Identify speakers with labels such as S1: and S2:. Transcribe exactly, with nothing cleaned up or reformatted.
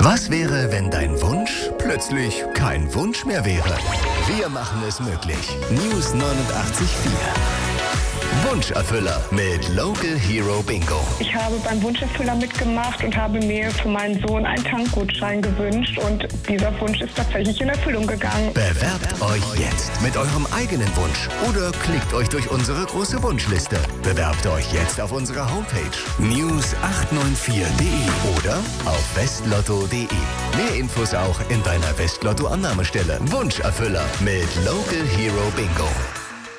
S1: Was wäre, wenn dein Wunsch plötzlich kein Wunsch mehr wäre? Wir machen es möglich. News neunundachtzig Komma vier. Wunscherfüller mit Local Hero Bingo.
S2: Ich habe beim Wunscherfüller mitgemacht und habe mir für meinen Sohn einen Tankgutschein gewünscht. Und dieser Wunsch ist tatsächlich in Erfüllung gegangen.
S1: Bewerbt euch jetzt mit eurem eigenen Wunsch oder klickt euch durch unsere große Wunschliste. Bewerbt euch jetzt auf unserer Homepage news acht neun vier punkt de oder auf westlotto punkt de. Mehr Infos auch in deiner Westlotto-Annahmestelle. Wunscherfüller mit Local Hero Bingo.